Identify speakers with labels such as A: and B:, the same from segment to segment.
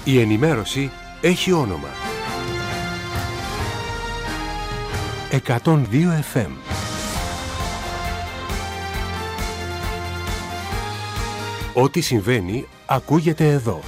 A: Η ενημέρωση έχει όνομα. 102 FM. Ό,τι συμβαίνει ακούγεται εδώ.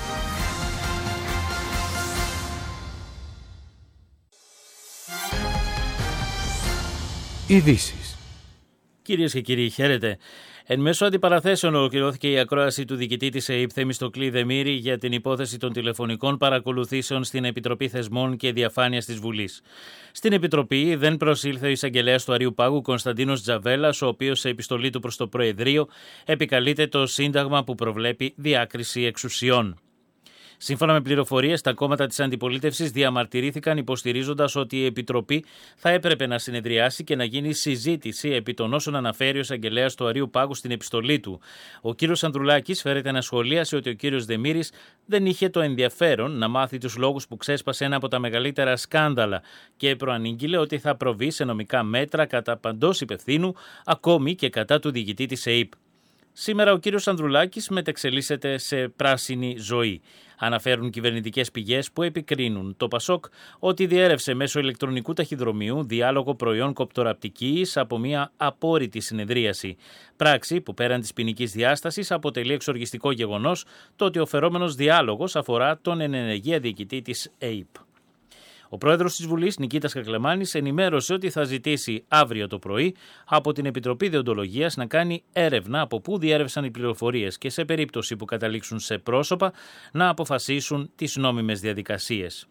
A: Ειδήσεις.
B: Κυρίες και κύριοι, χαίρετε. Εν μέσω αντιπαραθέσεων ολοκληρώθηκε η ακρόαση του διοικητή της ΕΥΠ Θεμιστοκλή Δεμήρη για την υπόθεση των τηλεφωνικών παρακολουθήσεων στην Επιτροπή Θεσμών και Διαφάνειας της Βουλής. Στην Επιτροπή δεν προσήλθε ο εισαγγελέας του Αριού Πάγου Κωνσταντίνος Τζαβέλας, ο οποίος σε επιστολή του προς το Προεδρείο επικαλείται το Σύνταγμα που προβλέπει διάκριση εξουσιών. Σύμφωνα με πληροφορίες, τα κόμματα της αντιπολίτευσης διαμαρτυρήθηκαν υποστηρίζοντας ότι η Επιτροπή θα έπρεπε να συνεδριάσει και να γίνει συζήτηση επί των όσων αναφέρει ο εισαγγελέας του Αρείου Πάγου στην επιστολή του. Ο κύριος Ανδρουλάκης φέρεται να σχολίασε ότι ο κύριος Δεμήρης δεν είχε το ενδιαφέρον να μάθει τους λόγους που ξέσπασε ένα από τα μεγαλύτερα σκάνδαλα και προανήγγειλε ότι θα προβεί σε νομικά μέτρα κατά παντός υπευθύνου, ακόμη και κατά του διοικητή της ΕΥΠ. Σήμερα ο κύριος Ανδρουλάκης μετεξελίσσεται σε πράσινη ζωή. Αναφέρουν κυβερνητικές πηγές που επικρίνουν το ΠΑΣΟΚ ότι διέρευσε μέσω ηλεκτρονικού ταχυδρομείου διάλογο προϊόν κοπτοραπτικής από μια απόρριτη συνεδρίαση. Πράξη που πέραν της ποινικής διάστασης αποτελεί εξοργιστικό γεγονός το ότι ο φερόμενος διάλογος αφορά τον ενεργεία διοικητή της ΕΥΠ. Ο πρόεδρος της Βουλής, Νικήτας Κακλεμάνης, ενημέρωσε ότι θα ζητήσει αύριο το πρωί από την Επιτροπή Δεοντολογίας να κάνει έρευνα από πού διέρευσαν οι πληροφορίες και σε περίπτωση που καταλήξουν σε πρόσωπα να αποφασίσουν τις νόμιμες διαδικασίες.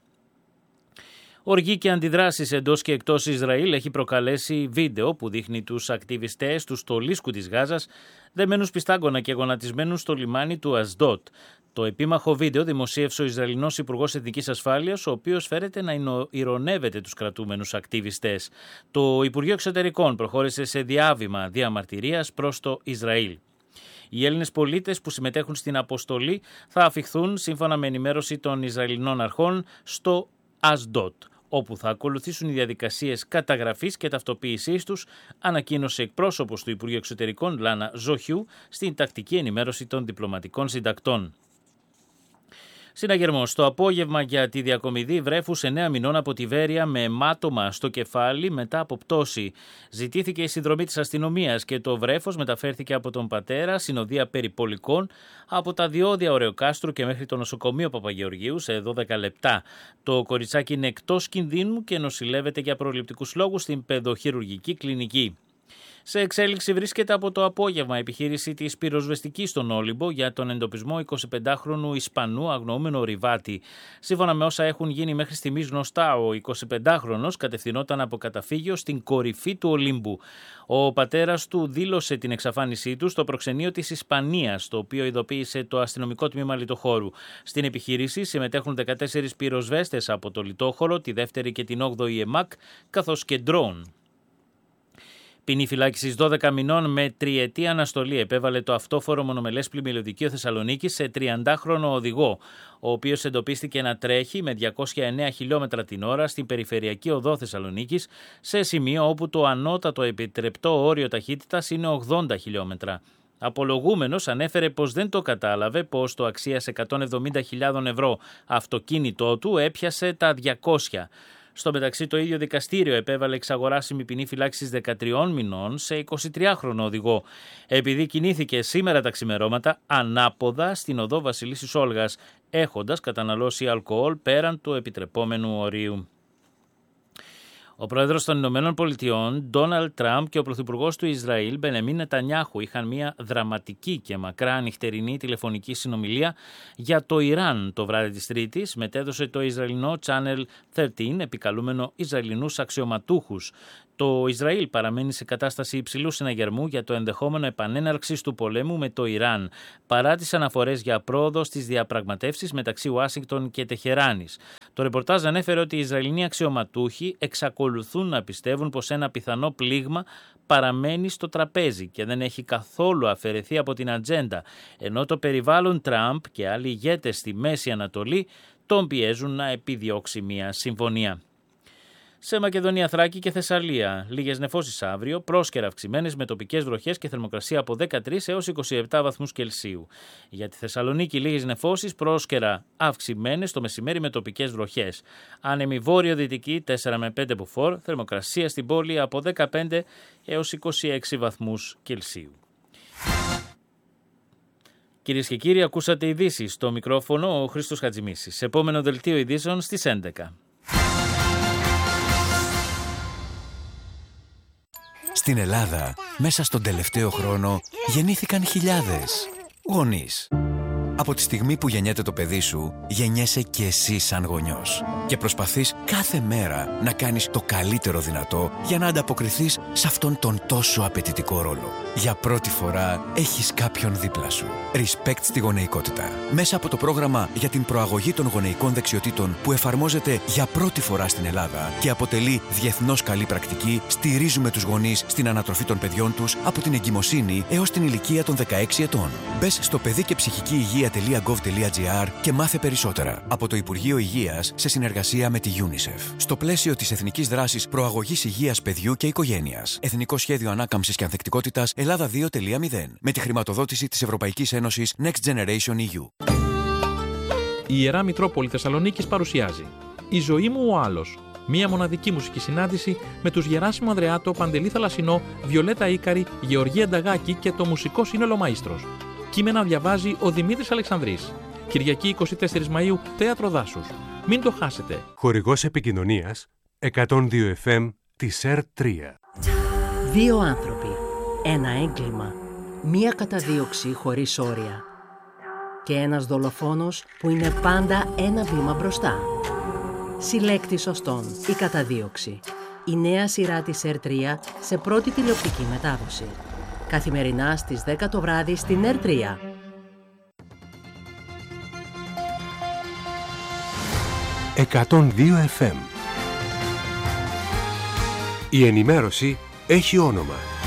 B: Οργή και αντιδράσεις εντός και εκτός Ισραήλ έχει προκαλέσει βίντεο που δείχνει τους ακτιβιστές του στολίσκου της Γάζας δεμένους πιστάγκωνα και γονατισμένους στο λιμάνι του Ασδότ. Το επίμαχο βίντεο δημοσίευσε ο Ισραηλινός Υπουργός Εθνικής Ασφάλειας, ο οποίος φέρεται να ηρωνεύεται τους κρατούμενους ακτιβιστές. Το Υπουργείο Εξωτερικών προχώρησε σε διάβημα διαμαρτυρίας προς το Ισραήλ. Οι Έλληνες πολίτες που συμμετέχουν στην αποστολή θα αφιχθούν, σύμφωνα με ενημέρωση των Ισραηλινών αρχών, στο Ασδότ, όπου θα ακολουθήσουν οι διαδικασίες καταγραφής και ταυτοποίησής τους, ανακοίνωσε εκπρόσωπος του Υπουργείου Εξωτερικών Λάνα Ζοχιού στην τακτική ενημέρωση των διπλωματικών συντακτών. Συναγερμός. Το απόγευμα για τη διακομιδή βρέφου 9 μηνών από τη Βέρεια με αιμάτωμα στο κεφάλι μετά από πτώση. Ζητήθηκε η συνδρομή της αστυνομίας και το βρέφος μεταφέρθηκε από τον πατέρα συνοδεία περιπολικών από τα διόδια Ωρεοκάστρου και μέχρι το νοσοκομείο Παπαγεωργίου σε 12 λεπτά. Το κοριτσάκι είναι εκτός κινδύνου και νοσηλεύεται για προληπτικούς λόγους στην παιδοχειρουργική κλινική. Σε εξέλιξη βρίσκεται από το απόγευμα επιχείρηση της πυροσβεστικής στον Όλυμπο για τον εντοπισμό 25χρονου Ισπανού αγνοούμενου ορειβάτη. Σύμφωνα με όσα έχουν γίνει μέχρι στιγμής γνωστά, ο 25χρονος κατευθυνόταν από καταφύγιο στην κορυφή του Ολύμπου. Ο πατέρας του δήλωσε την εξαφάνισή του στο προξενείο της Ισπανίας, το οποίο ειδοποίησε το αστυνομικό τμήμα Λιτοχώρου. Στην επιχείρηση συμμετέχουν 14 πυροσβέστες από το Λιτόχωρο, τη 2η και την 8η ΕΜΑΚ, καθώς και ντρόουν. Ποινή φυλάκισης 12 μηνών με τριετή αναστολή επέβαλε το αυτόφορο μονομελές πλημμυλιωδικείο Θεσσαλονίκης σε 30χρονο οδηγό, ο οποίος εντοπίστηκε να τρέχει με 209 χιλιόμετρα την ώρα στην περιφερειακή οδό Θεσσαλονίκης, σε σημείο όπου το ανώτατο επιτρεπτό όριο ταχύτητας είναι 80 χιλιόμετρα. Απολογούμενος ανέφερε πως δεν το κατάλαβε πως το αξίας 170.000 ευρώ αυτοκίνητό του έπιασε τα 200. Στο μεταξύ, το ίδιο δικαστήριο επέβαλε εξαγοράσιμη ποινή φυλάξης 13 μηνών σε 23χρονο οδηγό, επειδή κινήθηκε σήμερα τα ξημερώματα ανάποδα στην οδό Βασιλίσσης Όλγας, έχοντας καταναλώσει αλκοόλ πέραν του επιτρεπόμενου ορίου. Ο πρόεδρος των Ηνωμένων Πολιτειών, Ντόναλντ Τραμπ, και ο πρωθυπουργός του Ισραήλ, Μπενεμίν Νετανιάχου, είχαν μια δραματική και μακρά νυχτερινή τηλεφωνική συνομιλία για το Ιράν. Το βράδυ της Τρίτης μετέδωσε το Ισραηλινό Channel 13, επικαλούμενο Ισραηλινούς αξιωματούχους. Το Ισραήλ παραμένει σε κατάσταση υψηλού συναγερμού για το ενδεχόμενο επανέναρξης του πολέμου με το Ιράν, παρά τις αναφορές για πρόοδο στις διαπραγματεύσεις μεταξύ Ουάσιγκτον και Τεχεράνης. Το ρεπορτάζ ανέφερε ότι οι Ισραηλινοί αξιωματούχοι εξακολουθούν να πιστεύουν πως ένα πιθανό πλήγμα παραμένει στο τραπέζι και δεν έχει καθόλου αφαιρεθεί από την ατζέντα, ενώ το περιβάλλον Τραμπ και άλλοι ηγέτες στη Μέση Ανατολή τον πιέζουν να επιδιώξει μια συμφωνία. Σε Μακεδονία, Θράκη και Θεσσαλία, λίγες νεφώσεις αύριο, πρόσκαιρα αυξημένες με τοπικές βροχές και θερμοκρασία από 13 έως 27 βαθμούς Κελσίου. Για τη Θεσσαλονίκη, λίγες νεφώσεις, πρόσκαιρα αυξημένες το μεσημέρι με τοπικές βροχές. Άνεμη βόρειο-δυτική 4 με 5 μποφόρ, θερμοκρασία στην πόλη από 15 έως 26 βαθμούς Κελσίου. Κυρίες και κύριοι, ακούσατε ειδήσεις. Στο μικρόφωνο ο Χρήστος Χατζημίσης. Επόμενο δελτίο ειδήσεων στις 11.
C: Στην Ελλάδα, μέσα στον τελευταίο χρόνο, γεννήθηκαν χιλιάδες γονείς. Από τη στιγμή που γεννιέται το παιδί σου, γεννιέσαι και εσύ σαν γονιός. Και προσπαθείς κάθε μέρα να κάνεις το καλύτερο δυνατό για να ανταποκριθείς σε αυτόν τον τόσο απαιτητικό ρόλο. Για πρώτη φορά έχεις κάποιον δίπλα σου. Respect στη γονεϊκότητα. Μέσα από το πρόγραμμα για την προαγωγή των γονεϊκών δεξιοτήτων που εφαρμόζεται για πρώτη φορά στην Ελλάδα και αποτελεί διεθνώς καλή πρακτική, στηρίζουμε τους γονείς στην ανατροφή των παιδιών τους από την εγκυμοσύνη έως την ηλικία των 16 ετών. Μπες στο παιδί και ψυχική υγεία.gov.gr και μάθε περισσότερα από το Υπουργείο Υγείας σε συνεργασία με τη UNICEF. Στο πλαίσιο της Εθνικής Δράσης Προαγωγής Υγείας Παιδιού και Οικογένειας. Εθνικό Σχέδιο Ανάκαμψης και Ανθεκτικότητας Ελλάδα 2.0. Με τη χρηματοδότηση της Ευρωπαϊκής Ένωσης Next Generation EU.
D: Η Ιερά Μητρόπολη Θεσσαλονίκης παρουσιάζει «Η ζωή μου ο άλλος». Μία μοναδική μουσική συνάντηση με τους Γεράσιμο Ανδρεάτο, Παντελή Θαλασσινό, Βιολέτα Ίκαρη, Γεωργία Νταγάκη και το μουσικό σύνολο Μαΐστρος. Κείμενα διαβάζει ο Δημήτρης Αλεξανδρής. Κυριακή 24 Μαΐου, Θέατρο Δάσους. Μην το χάσετε.
A: Χορηγός επικοινωνίας 102 FM της ΕΡΤ3.
E: Δύο άνθρωποι. Ένα έγκλημα. Μία καταδίωξη χωρίς όρια. Και ένας δολοφόνος που είναι πάντα ένα βήμα μπροστά. Συλλέκτη σωστών. Η καταδίωξη. Η νέα σειρά της ΕΡΤ3 σε πρώτη τηλεοπτική μετάδοση. Καθημερινά στις 10 το βράδυ στην ΕΡΤ3.
A: «102 FM». Η ενημέρωση έχει όνομα.